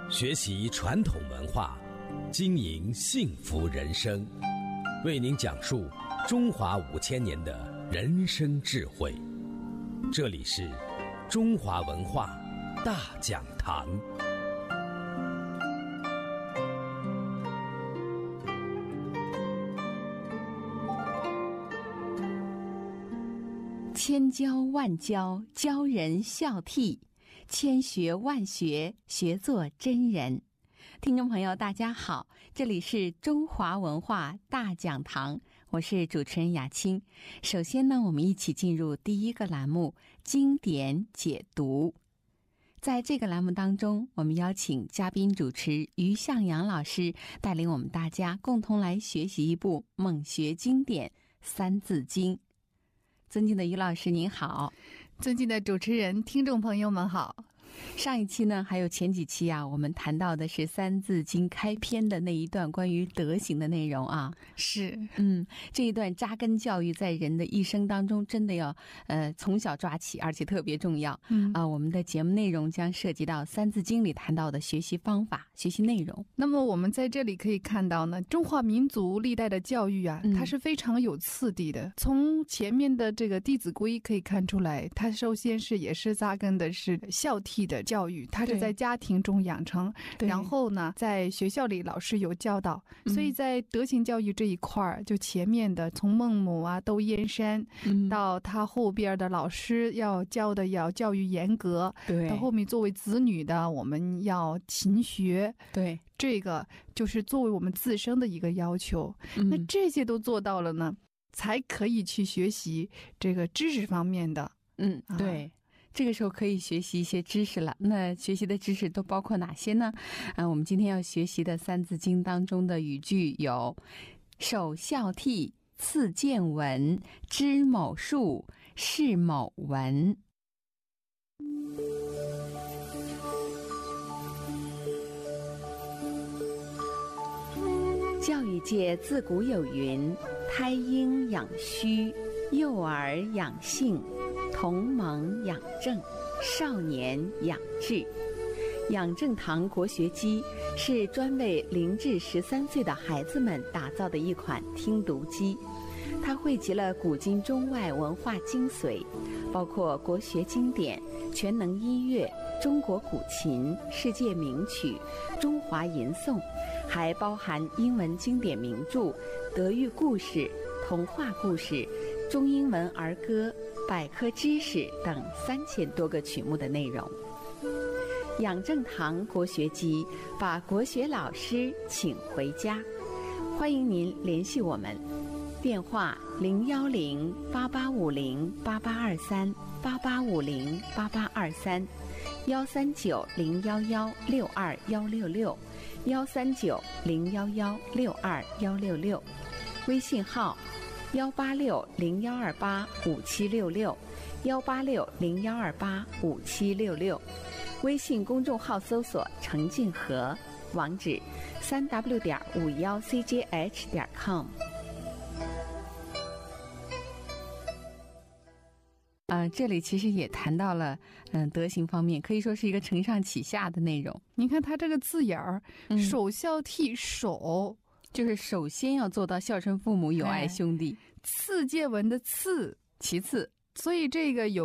学习传统文化，经营幸福人生，为您讲述中华5000年的人生智慧。这里是中华文化大讲堂。 千教万教，教人孝悌；千学万学，学做真人。听众朋友大家好，这里是中华文化大讲堂，我是主持人雅青。首先呢，我们一起进入第一个栏目经典解读。在这个栏目当中，我们邀请嘉宾主持于向阳老师带领我们大家共同来学习一部猛学经典《三字经》。尊敬的于老师您好。 尊敬的主持人，听众朋友们好。 上一期呢，还有前几期啊，我们谈到的是《三字经》开篇的那一段关于德行的内容啊。 是， 这一段扎根教育在人的一生当中，真的要从小抓起，而且特别重要。我们的节目内容将涉及到《三字经》里谈到的学习方法、学习内容。 那么我们在这里可以看到呢，中华民族历代的教育啊，它是非常有次第的。从前面的这个《弟子规》可以看出来，它首先也是扎根的是孝悌的教育，它是在家庭中养成，然后呢在学校里老师有教导，所以在德行教育这一块就前面的从孟母啊窦燕山到他后边的老师要教教育严格，到后面作为子女的我们要勤学，对，这个就是作为我们自身的一个要求。那这些都做到了呢，才可以去学习这个知识方面的。 对，这个时候可以学习一些知识了。那学习的知识都包括哪些呢？我们今天要学习的《三字经》当中的语句有：首孝悌，次见闻，知某数，识某文。教育界自古有云：胎婴养虚，幼儿养性，同盟养正，少年养志。养正堂国学机是专为0至13岁的孩子们打造的一款听读机，它汇集了古今中外文化精髓，包括国学经典、全能音乐、中国古琴、世界名曲、中华吟诵，还包含英文经典名著、德育故事、童话故事、中英文儿歌、百科知识等3000多个曲目的内容。养正堂国学机把国学老师请回家，欢迎您联系我们，电话010-885-08823-885-08823-139-011-62166，微信号186-0128-5766，186-0128-5766，微信公众号搜索程静和，网址3w.51cjh.com。这里其实也谈到了德行方面，可以说是一个承上启下的内容。 您看他这个字眼儿，首孝悌，首就是首先要做到孝顺父母，友爱兄弟； 次见闻的次， 其次， 所以这个有